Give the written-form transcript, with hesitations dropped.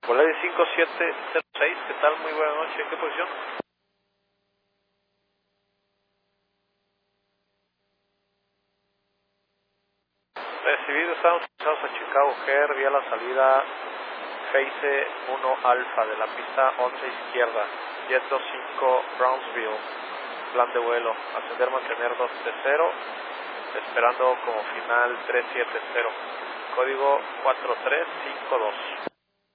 Volaris 5706, ¿qué tal? Muy buena noche, ¿en qué posición? Recibido, estamos pasados a Chicago Air, vía la salida Phase 1 Alpha de la pista 11 izquierda, Jet 25 Brownsville, plan de vuelo, ascender, mantener 230, esperando como final 370, código 4352.